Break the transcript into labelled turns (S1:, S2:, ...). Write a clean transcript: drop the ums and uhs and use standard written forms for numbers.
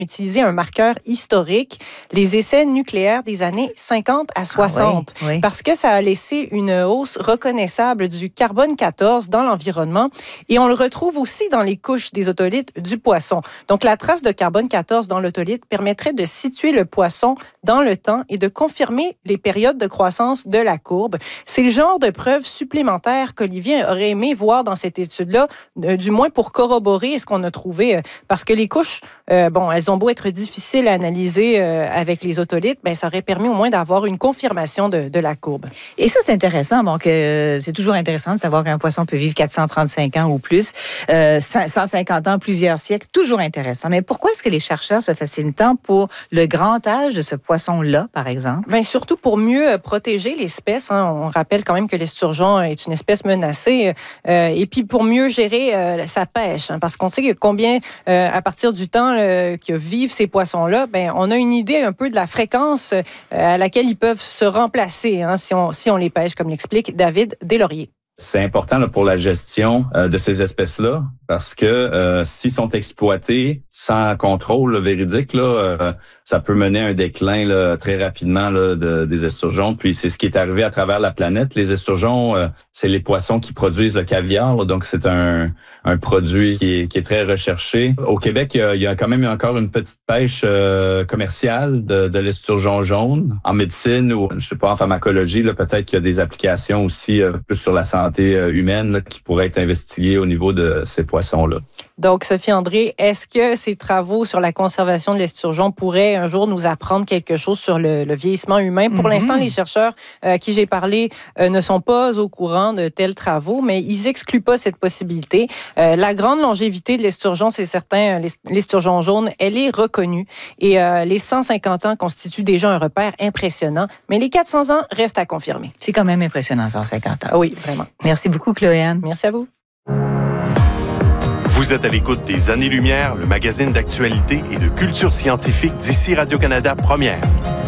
S1: utilisé un marqueur historique, les essais nucléaires des années 50 à 60, parce que ça a laissé une hausse reconnaissable du carbone 14 dans l'environnement et on le retrouve aussi dans les couches des otolithes du poisson. Donc, la trace de carbone 14 dans l'otolithe permettrait de situer le poisson dans le temps et de confirmer les périodes de croissance de la courbe. C'est le genre de preuve supplémentaire qu'Olivier aurait aimé voir dans cette étude-là, du moins pour corroborer ce qu'on a trouvé, parce que les couches, elles ont beau être difficiles à analyser avec les otolithes, ça aurait permis au moins d'avoir une confirmation de la courbe.
S2: Et ça, c'est intéressant. C'est toujours intéressant de savoir qu'un poisson peut vivre 435 ans ou plus, 150 ans, plusieurs siècles, toujours intéressant. Mais pourquoi est-ce que les chercheurs se fascinent tant pour le grand âge de ce poisson-là, par exemple?
S1: Surtout pour mieux protéger l'espèce. On rappelle quand même que l'esturgeon est une espèce menacée. Et puis pour mieux gérer sa pêche. Parce qu'on sait que combien, à partir du temps que vivent ces poissons-là, on a une idée un peu de la fréquence à laquelle ils peuvent se remplacer si on les pêche, comme l'explique David Deslauriers.
S3: C'est important là, pour la gestion de ces espèces-là parce que s'ils sont exploités sans contrôle véridique, ça peut mener à un déclin très rapidement des esturgeons. Puis c'est ce qui est arrivé à travers la planète. Les esturgeons, c'est les poissons qui produisent le caviar, donc c'est un produit qui est très recherché. Au Québec, il y a quand même encore une petite pêche commerciale de l'esturgeon jaune. En médecine ou je sais pas en pharmacologie, peut-être qu'il y a des applications aussi plus sur la santé humaine qui pourraient être investiguées au niveau de ces poissons-là.
S1: Donc, Sophie André, est-ce que ces travaux sur la conservation de l'esturgeon pourraient un jour nous apprendre quelque chose sur le vieillissement humain? Pour l'instant, les chercheurs à qui j'ai parlé ne sont pas au courant de tels travaux, mais ils excluent pas cette possibilité. La grande longévité de l'esturgeon, c'est certain, l'esturgeon jaune, elle est reconnue. Et les 150 ans constituent déjà un repère impressionnant, mais les 400 ans restent à confirmer.
S2: C'est quand même impressionnant, 150 ans.
S1: Oui, vraiment.
S2: Merci beaucoup, Chloé-Anne.
S1: Merci à vous.
S4: Vous êtes à l'écoute des Années-Lumière, le magazine d'actualité et de culture scientifique d'ici Radio-Canada Première.